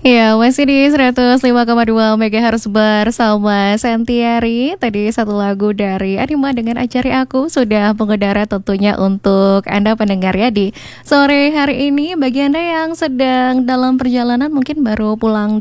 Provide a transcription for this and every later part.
Ya, masih di 105,2 MHz bersama Santiari. Tadi satu lagu dari Anima dengan Ajari Aku sudah mengudara tentunya untuk Anda pendengar ya di sore hari ini. Bagi Anda yang sedang dalam perjalanan mungkin baru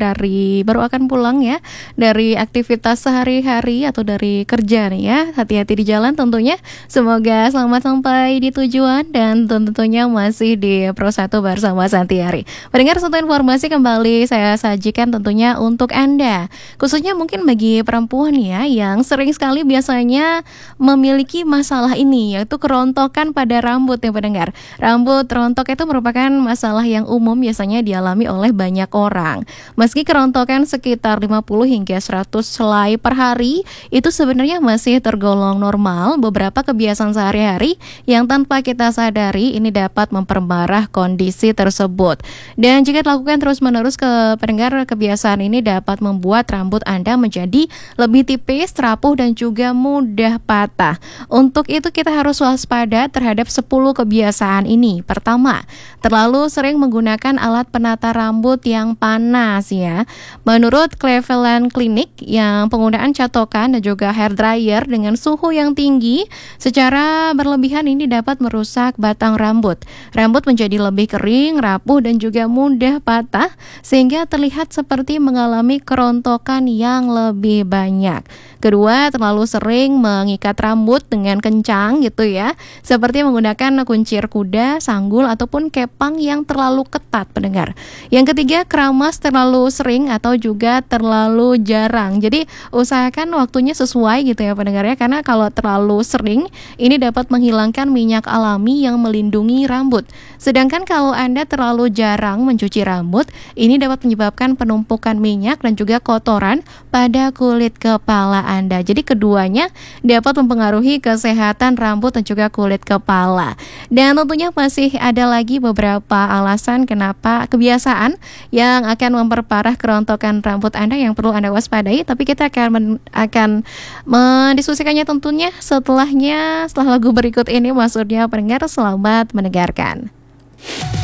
akan pulang ya dari aktivitas sehari-hari atau dari kerja nih ya. Hati-hati di jalan tentunya. Semoga selamat sampai di tujuan dan tentunya masih di Pro 1 bersama Santiari. Pendengar, satu informasi kembali saya sajikan tentunya untuk Anda, khususnya mungkin bagi perempuan ya yang sering sekali biasanya memiliki masalah ini, yaitu kerontokan pada rambut ya pendengar. Rambut rontok itu merupakan masalah yang umum biasanya dialami oleh banyak orang. Meski kerontokan sekitar 50 hingga 100 helai per hari itu sebenarnya masih tergolong normal, beberapa kebiasaan sehari-hari yang tanpa kita sadari ini dapat memperparah kondisi tersebut. Dan jika dilakukan terus-menerus ke pendengar, kebiasaan ini dapat membuat rambut Anda menjadi lebih tipis, rapuh dan juga mudah patah. Untuk itu kita harus waspada terhadap 10 kebiasaan ini. Pertama, terlalu sering menggunakan alat penata rambut yang panas ya. Menurut Cleveland Clinic, yang penggunaan catokan dan juga hair dryer dengan suhu yang tinggi secara berlebihan ini dapat merusak batang rambut. Rambut menjadi lebih kering, rapuh dan juga mudah patah sehingga terlihat seperti mengalami kerontokan yang lebih banyak. Kedua, terlalu sering mengikat rambut dengan kencang gitu ya, seperti menggunakan kuncir kuda, sanggul ataupun kepang yang terlalu ketat pendengar. Yang ketiga, keramas terlalu sering atau juga terlalu jarang. Jadi usahakan waktunya sesuai gitu ya pendengar ya, karena kalau terlalu sering ini dapat menghilangkan minyak alami yang melindungi rambut. Sedangkan kalau Anda terlalu jarang mencuci rambut, ini dapat menyebabkan penumpukan minyak dan juga kotoran pada kulit kepala Anda. Jadi keduanya dapat mempengaruhi kesehatan rambut dan juga kulit kepala. Dan tentunya masih ada lagi beberapa alasan kenapa kebiasaan yang akan memperparah kerontokan rambut Anda yang perlu Anda waspadai. Tapi kita akan mendiskusikannya tentunya setelah lagu berikut ini. Maksudnya pendengar, selamat mendengarkan.